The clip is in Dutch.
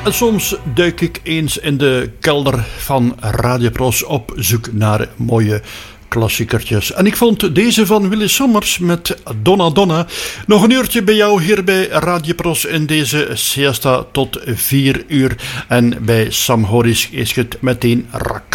En soms duik ik eens in de kelder van Radio Pros op zoek naar mooie klassiekertjes. En ik vond deze van Willy Sommers met Donna Donna. Nog een uurtje bij jou hier bij Radio Pros in deze siesta tot 4 uur. En bij Sam Horris is het meteen rak